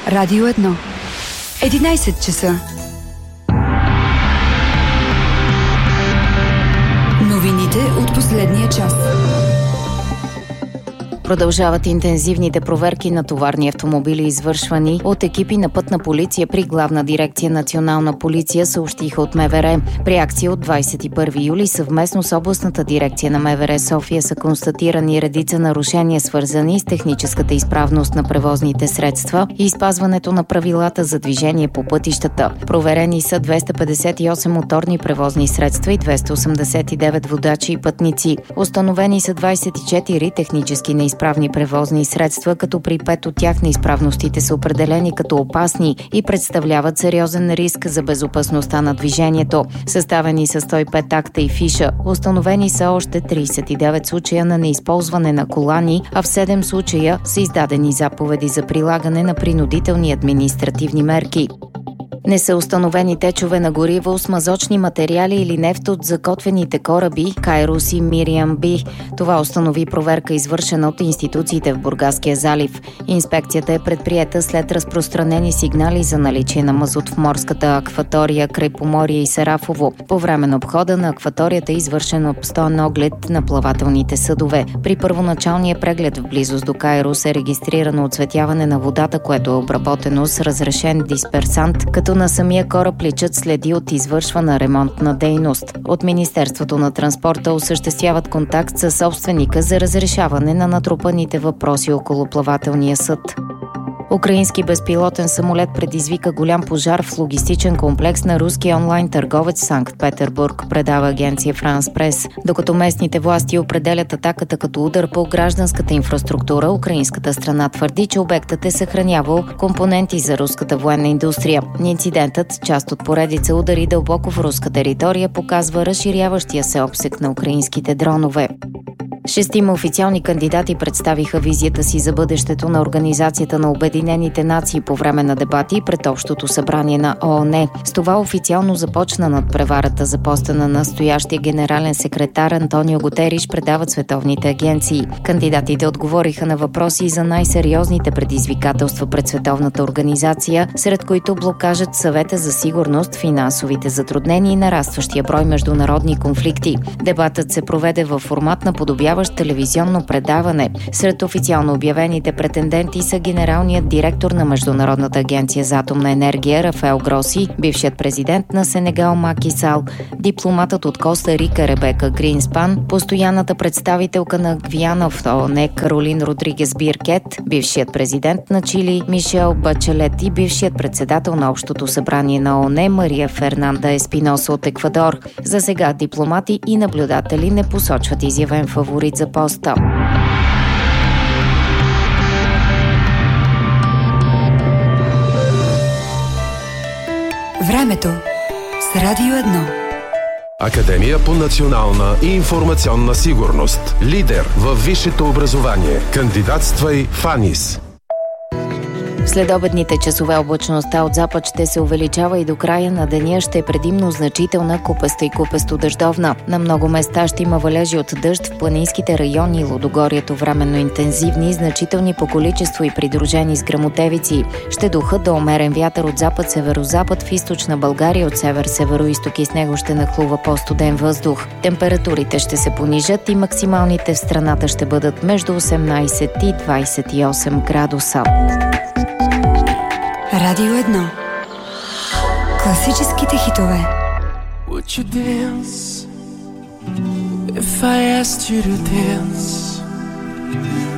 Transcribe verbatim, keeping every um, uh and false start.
Радио едно. единайсет часа. Новините от последния час. Продължават интензивните проверки на товарни автомобили, извършвани от екипи на Пътна полиция при Главна дирекция Национална полиция, съобщиха от МВР. При акция от двайсет и първи юли съвместно с областната дирекция на МВР София са констатирани редица нарушения, свързани с техническата изправност на превозните средства и спазването на правилата за движение по пътищата. Проверени са двеста петдесет и осем моторни превозни средства и двеста осемдесет и девет водачи и пътници. Установени са двайсет и четири технически неизправни правни превозни средства, като при пет от тях неизправностите са определени като опасни и представляват сериозен риск за безопасността на движението. Съставени са сто и пет акта и фиша. Установени са още трийсет и девет случая на неизползване на колани, а в седем случая са издадени заповеди за прилагане на принудителни административни мерки. Не са установени течове на гориво, смазочни материали или нефт от закотвените кораби Кайрус и Мириам Би. Това установи проверка, извършена от институциите в Бургаския залив. Инспекцията е предприета след разпространени сигнали за наличие на мазут в морската акватория край Поморие и Сарафово. По време на обхода на акваторията е извършен обстоен оглед на плавателните съдове. При първоначалния преглед в близост до Кайрус е регистрирано оцветяване на водата, което е обработено с разрешен дисперсант, като на самия кораб личат следи от извършвана ремонтна дейност. От Министерството на транспорта осъществяват контакт със собственика за разрешаване на натрупаните въпроси около плавателния съд. Украински безпилотен самолет предизвика голям пожар в логистичен комплекс на руски онлайн търговец в Санкт-Петербург, предава агенция Франс Прес. Докато местните власти определят атаката като удар по гражданската инфраструктура, украинската страна твърди, че обектът е съхранявал компоненти за руската военна индустрия. Инцидентът, част от поредица удари дълбоко в руска територия, показва разширяващия се обсег на украинските дронове. Шестима официални кандидати представиха визията си за бъдещето на Организацията на Обединените нации по време на дебати пред Общото събрание на ООН. С това официално започна надпреварата за поста на настоящия генерален секретар Антонио Гутериш, предават световните агенции. Кандидатите отговориха на въпроси за най-сериозните предизвикателства пред световната организация, сред които блокажът Съвета за сигурност, финансовите затруднения и нарастващия брой международни конфликти. Дебатът се проведе във формат на подобяващ телевизионно предаване. Сред официално обявените претенденти са генералният директор на Международната агенция за атомна енергия Рафаел Гроси, бившият президент на Сенегал Маки Сал, дипломатът от Коста Рика Ребека Гринспан, постоянната представителка на Гвиана в ООН Каролин Родригес Биркет, бившият президент на Чили Мишел Бачелет и бившият председател на Общото събрание на ООН Мария Фернанда Еспиноса от Еквадор. За сега дипломати и наблюдатели не посочват изявен фаворит за поста. Времето с Радио едно. Академия по национална и информационна сигурност. Лидер във висшето образование. Кандидатствай в АНИС. В следобедните часове облачността от запад ще се увеличава и до края на деня ще е предимно значителна, купеста и купесто-дъждовна. На много места ще има валежи от дъжд в планинските райони и Лудогорието временно интензивни, значителни по количество и придружени с гръмотевици. Ще духат до умерен вятър от запад-северозапад в източна България, от север-североизток и с него ще нахлува по-студен въздух. Температурите ще се понижат и максималните в страната ще бъдат между осемнайсет и двайсет и осем градуса. Радио едно. Класическите хитове. Would you dance if I asked you to dance?